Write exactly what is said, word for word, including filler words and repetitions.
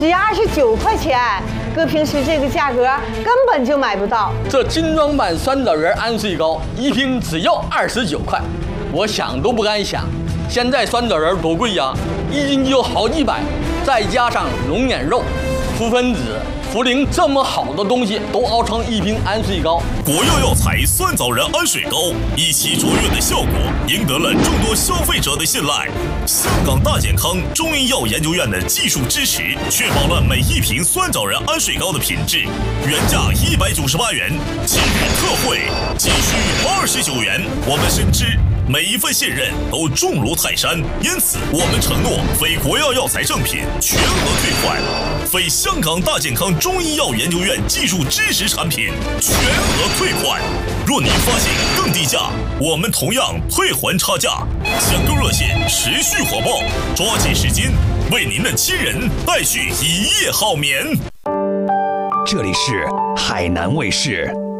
只要二十九块钱，搁平时这个价格根本就买不到。 这精装版酸枣仁安睡膏一瓶只要二十九块，我想都不敢想。现在酸枣仁多贵呀，一斤就好几百，再加上龙眼肉、福分子、茯苓这么好的东西都熬成一瓶安睡膏。 国药药材酸枣仁安睡膏一起卓越的效果，赢得了众多消费者的信赖。香港大健康中医药研究院的技术支持，确保了每一瓶酸枣仁安睡膏的品质。原价一百九十八元，今日特惠仅需二十九元。我们深知每一份信任都重如泰山，因此我们承诺非国药药材正品全额退款，非香港大健康中医药研究院技术支持产品全额退款。若您发现更低价，我们同样退还差价。抢购热线持续火爆，抓紧时间为您的亲人带去一夜好眠。 这里是海南卫视。